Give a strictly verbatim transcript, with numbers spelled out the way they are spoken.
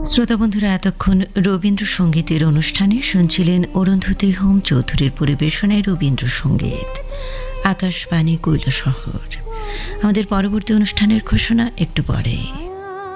শ্রোতা বন্ধুরা, এতক্ষণ রবীন্দ্রসঙ্গীতের অনুষ্ঠানে শুনছিলেন অরুন্ধতী হোম চৌধুরীর পরিবেশনায় রবীন্দ্রসঙ্গীত। আকাশবাণী কৈলাসহর। আমাদের পরবর্তী অনুষ্ঠানের ঘোষণা একটু পরে।